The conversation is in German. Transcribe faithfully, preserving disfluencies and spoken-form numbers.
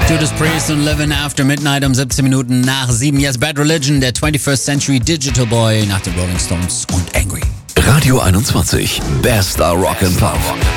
Judas Priest und Living After Midnight um siebzehn Minuten nach sieben. Yes, Bad Religion, der twenty-first Century Digital Boy nach den Rolling Stones und Angry. Radio einundzwanzig, bester Rock and Pop.